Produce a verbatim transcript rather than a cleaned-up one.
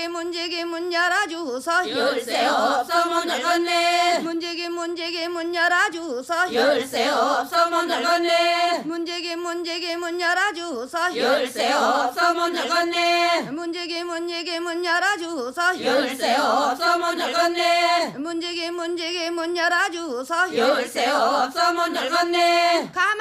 문제기 문제기 문 열어주소 열쇠 없어 못 열겠네. 문제기 문제기 문 열어주소 열쇠 없어 못 열겠네. 문제기 문제기 문 열어주소 열쇠 없어 못 열겠네. 문제기 문제기 문 열어주소 열쇠 없어 못 열겠네. 문제기 문제기 문 열어주소 열쇠 없어 못 열겠네. 감